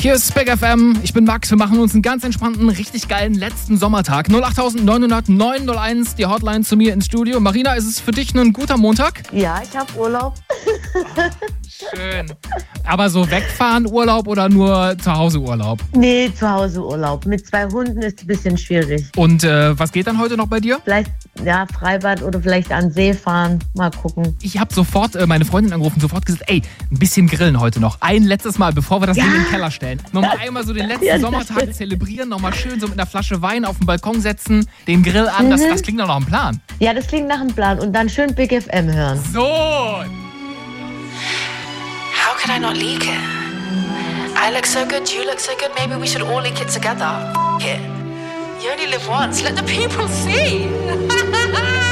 Hier ist Big FM, ich bin Max, wir machen uns einen ganz entspannten, richtig geilen letzten Sommertag. 08900 901, die Hotline zu mir ins Studio. Marina, ist es für dich ein guter Montag? Ja, ich habe Urlaub. Schön. Aber so wegfahren Urlaub oder nur zu Hause Urlaub? Nee, zu Hause Urlaub. Mit 2 Hunden ist ein bisschen schwierig. Und was geht dann heute noch bei dir? Vielleicht Freibad oder vielleicht an See fahren. Mal gucken. Ich habe sofort meine Freundin angerufen, sofort gesagt, ey, ein bisschen grillen heute noch. Ein letztes Mal, bevor wir das Ding in den Keller stellen. Nochmal einmal so den letzten Sommertag zelebrieren, nochmal schön so mit einer Flasche Wein auf den Balkon setzen, den Grill an. Das klingt doch nach einem Plan. Ja, das klingt nach einem Plan. Und dann schön Big FM hören. So! How could I not leak it? I look so good, you look so good, maybe we should all leak it together. F it. You only live once, let the people see.